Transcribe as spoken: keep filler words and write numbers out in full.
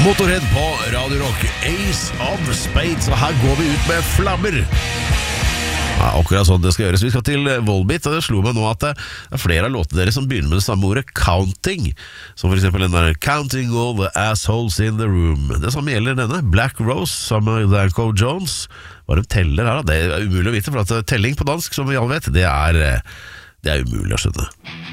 Motorhead på Radio Rock, Ace of Spades, og her går vi ut med flammer. Ja, akkurat sånn det skal gjøres. Vi skal til Volbeat, og det slo meg nå at det er flere av låtene deres som begynner med det samme ordet, counting. Som for eksempel den der Counting all the assholes in the room. Det samme gjelder denne, Black Rose, sammen med Danko Jones. Hva de teller her da? Det er umulig å vite, for at telling på dansk, som vi alle vet, det er, det er umulig å skjønne.